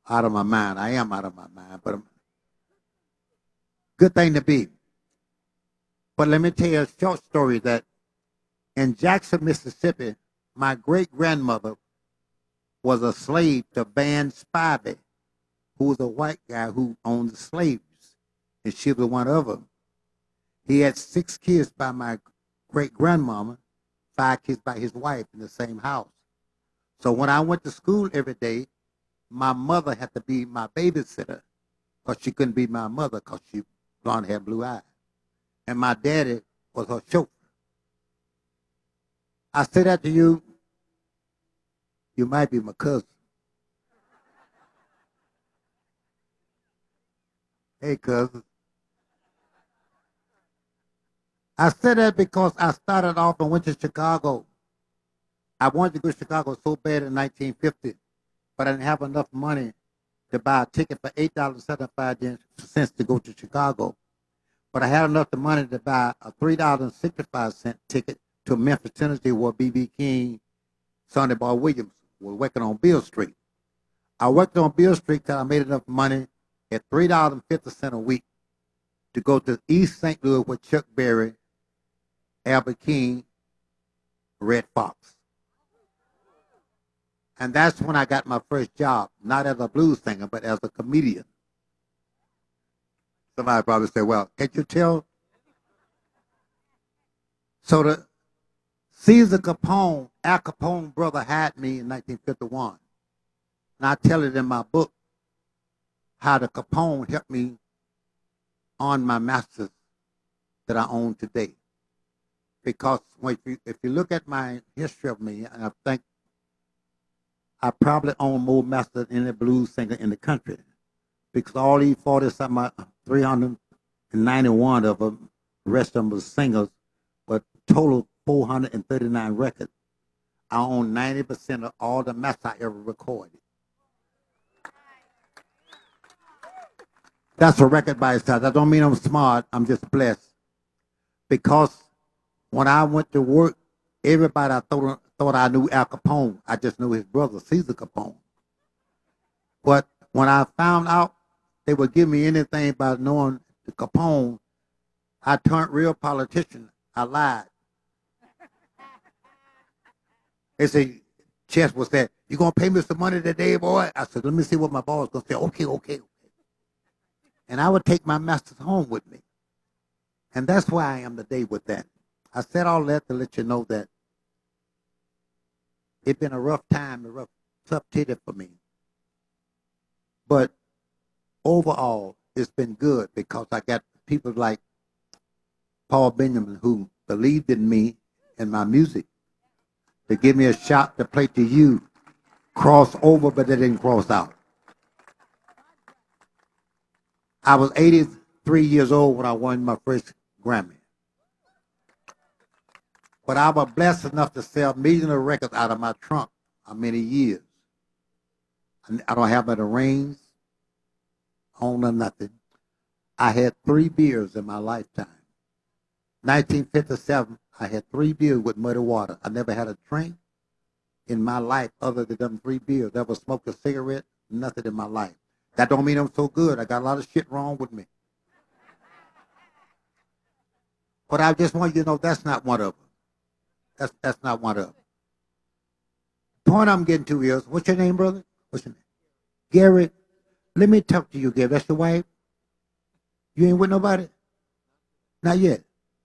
out of my mind. I am out of my mind, but good thing to be. But let me tell you a short story that in Jackson, Mississippi, my great grandmother was a slave to Van Spivey, who was a white guy who owned the slaves, and she was one of them. He had 6 kids by my great grandmama, 5 kids by his wife in the same house. So when I went to school every day, my mother had to be my babysitter because she couldn't be my mother because she blonde hair, blue eyes. And my daddy was her chauffeur. I say that to you, you might be my cousin. Hey, cousin. I said that because I started off and went to Chicago. I wanted to go to Chicago so bad in 1950, but I didn't have enough money to buy a ticket for $8.75 to go to Chicago. But I had enough the money to buy a $3.65 ticket to Memphis, Tennessee, where B.B. King, Sonny Boy Williams was working on Beale Street. I worked on Beale Street till I made enough money at $3.50 a week to go to East St. Louis with Chuck Berry, Albert King, Red Fox. And that's when I got my first job, not as a blues singer, but as a comedian. Somebody probably say, well, can't you tell? So the Caesar Capone, Al Capone brother had me in 1951. And I tell it in my book how the Capone helped me on my masters that I own today. Because if you look at my history of me, and I think I probably own more masters than any blues singer in the country. Because all these 40-something, 391 of them, the rest of them were singers, but total 439 records. I own 90% of all the masters I ever recorded. That's a record by itself. That don't mean I'm smart. I'm just blessed. Because when I went to work, everybody thought I knew Al Capone. I just knew his brother, Caesar Capone. But when I found out they would give me anything by knowing the Capone, I turned real politician. I lied. They say, Chess was that, you going to pay me some money today, boy? I said, let me see what my boss going to say. Okay. And I would take my masters home with me. And that's why I am today with that. I said all that to let you know that it's been a rough time, tough titty for me. But overall, it's been good because I got people like Paul Benjamin who believed in me and my music to give me a shot to play to you, cross over, but they didn't cross out. I was 83 years old when I won my first Grammy. But I was blessed enough to sell millions of records out of my trunk for many years. I don't have any rings, own or nothing. I had 3 beers in my lifetime. 1957, I had 3 beers with Muddy Water. I never had a drink in my life other than them 3 beers. Never smoked a cigarette, nothing in my life. That don't mean I'm so good. I got a lot of shit wrong with me. But I just want you to know that's not one of them. That's not one of them. The point I'm getting to is, what's your name, brother? What's your name? Gary. Let me talk to you, Gary. That's your wife? You ain't with nobody? Not yet.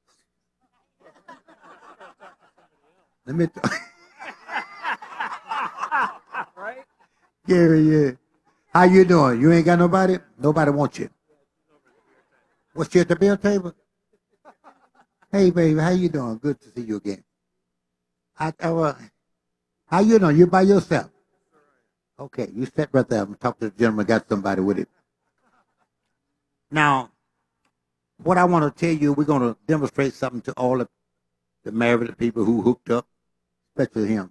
Let me talk. Right? Gary, yeah. How you doing? You ain't got nobody? Nobody wants you. What's you at the bill table? Hey, baby, how you doing? Good to see you again. How you doing? You by yourself? Okay, you sit right there. I'm going to talk to the gentleman. Got somebody with it. Now, what I want to tell you, we're going to demonstrate something to all the married people who hooked up, especially him.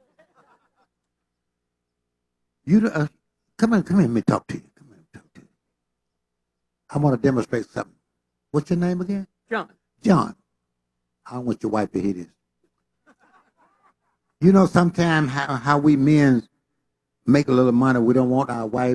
You come here, let me talk to you. Come here, talk to you. I want to demonstrate something. What's your name again? John. John. I don't want your wife to hear this. You know, sometimes how we men make a little money, we don't want our wife